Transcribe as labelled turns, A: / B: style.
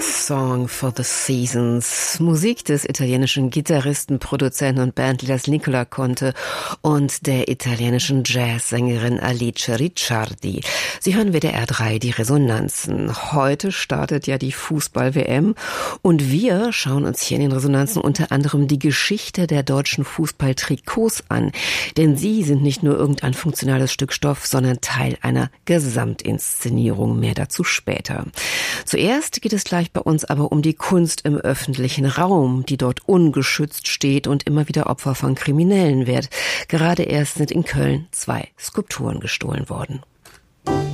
A: Song for the Seasons. Musik des italienischen Gitarristen, Produzenten und Bandleaders Nicola Conte und der italienischen Jazzsängerin Alice Ricciardi. Sie hören WDR 3 die Resonanzen. Heute startet ja die Fußball-WM und wir schauen uns hier in den Resonanzen unter anderem die Geschichte der deutschen Fußballtrikots an. Denn sie sind nicht nur irgendein funktionales Stück Stoff, sondern Teil einer Gesamtinszenierung. Mehr dazu später. Zuerst geht es gleich bei uns aber um die Kunst im öffentlichen Raum, die dort ungeschützt steht und immer wieder Opfer von Kriminellen wird. Gerade erst sind in Köln 2 Skulpturen gestohlen worden.